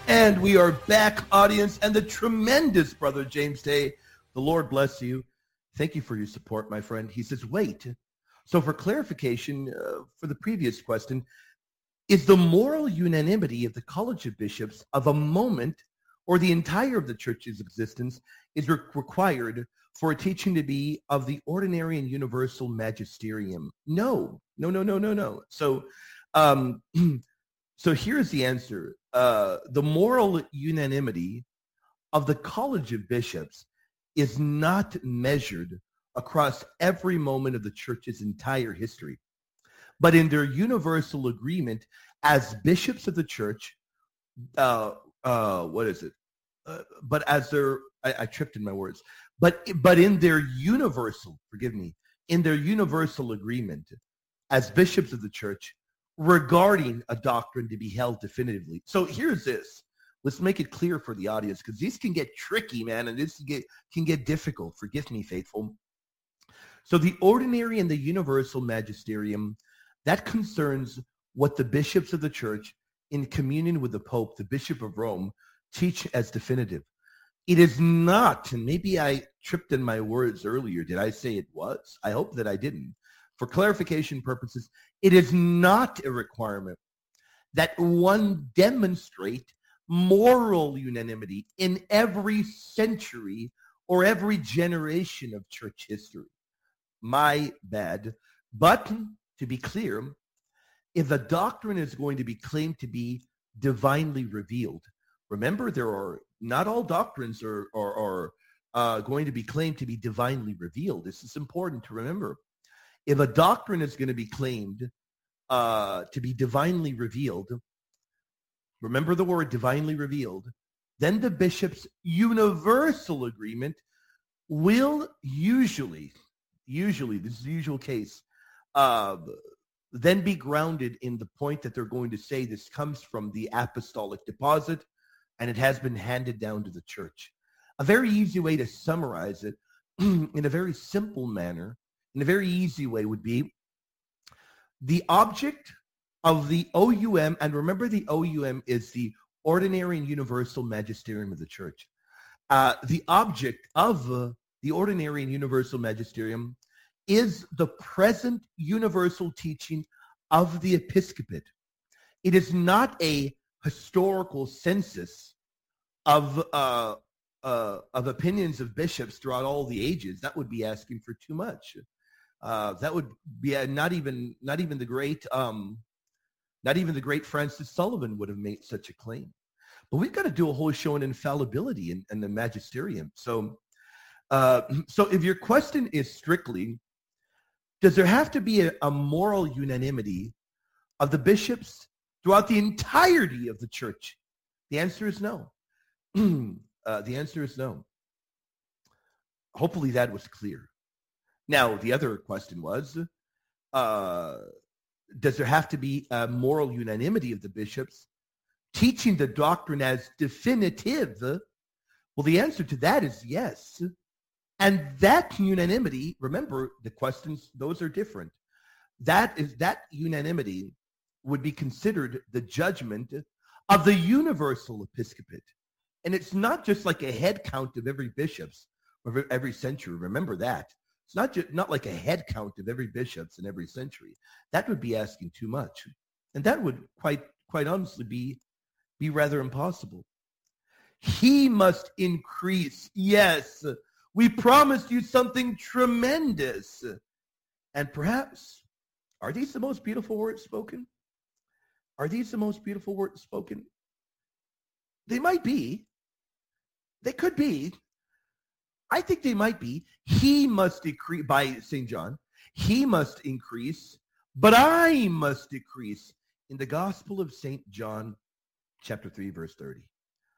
And we are back, audience, and the tremendous Brother James Day. The Lord bless you. Thank you for your support, my friend. He says, wait. So for clarification, for the previous question, is the moral unanimity of the College of Bishops of a moment or the entire of the church's existence is required for a teaching to be of the ordinary and universal magisterium? No. So, so here's the answer. The moral unanimity of the College of Bishops is not measured across every moment of the church's entire history, but in their universal agreement as bishops of the church. What is it? But as their, I tripped in my words, but in their universal, forgive me, in their universal agreement as bishops of the church regarding a doctrine to be held definitively. So here's this. Let's make it clear for the audience, because these can get tricky, man, and this can get difficult. Forgive me, faithful. So the ordinary and the universal magisterium, that concerns what the bishops of the church, in communion with the Pope, the Bishop of Rome, teach as definitive. It is not, and maybe I tripped in my words earlier. Did I say it was? I hope that I didn't. For clarification purposes, it is not a requirement that one demonstrate moral unanimity in every century or every generation of church history. My bad. But to be clear, if a doctrine is going to be claimed to be divinely revealed, remember, there are not all doctrines are going to be claimed to be divinely revealed. This is important to remember. If a doctrine is going to be claimed to be divinely revealed, remember the word divinely revealed, then the bishop's universal agreement will usually, this is the usual case, then be grounded in the point that they're going to say this comes from the apostolic deposit and it has been handed down to the church. A very easy way to summarize it in a very simple manner, in a very easy way, would be the object of the OUM, and remember the OUM is the ordinary and universal magisterium of the church. The object of the ordinary and universal magisterium is the present universal teaching of the episcopate. It is not a historical census of opinions of bishops throughout all the ages. That would be asking for too much. That would be not even the great Francis Sullivan would have made such a claim. But we've got to do a whole show on infallibility and the magisterium. So if your question is strictly, does there have to be a moral unanimity of the bishops throughout the entirety of the church? The answer is no. The answer is no. Hopefully that was clear. Now, the other question was, does there have to be a moral unanimity of the bishops teaching the doctrine as definitive? Well, the answer to that is yes. And that unanimity, remember, the questions, those are different. That unanimity would be considered the judgment of the universal episcopate. And it's not just like a head count of every bishops of every century. Remember that. It's not like a head count of every bishops in every century. That would be asking too much. And that would quite honestly be rather impossible. He must increase. Yes, we promised you something tremendous. And perhaps, are these the most beautiful words spoken? Are these the most beautiful words spoken? They might be. They could be. I think they might be. He must decrease, by St. John, he must increase, but I must decrease, in the Gospel of St. John, chapter 3, verse 30.